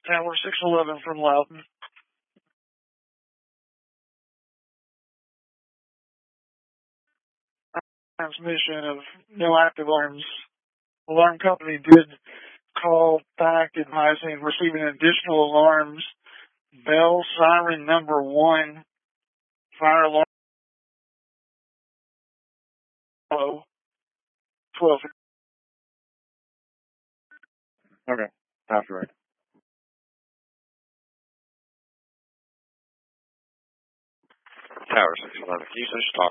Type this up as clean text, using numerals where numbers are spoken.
Tower 611 from Loudon. Transmission of no active alarms. Alarm company did call back advising receiving additional alarms. Bell siren number 1. Fire alarm 12. Okay. After right. Tower 611. Can you finish talking?